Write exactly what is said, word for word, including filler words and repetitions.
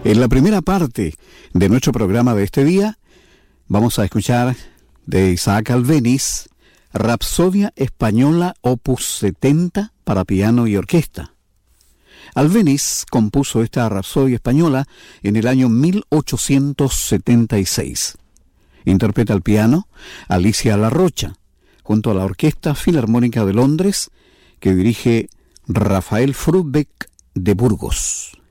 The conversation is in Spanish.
En la primera parte de nuestro programa de este día, vamos a escuchar de Isaac Albéniz, Rapsodia Española opus setenta para piano y orquesta. Albéniz compuso esta Rapsodia Española en el año mil ochocientos setenta y seis. Interpreta al piano Alicia La Rocha, junto a la Orquesta Filarmónica de Londres, que dirige Rafael Frubeck de Burgos.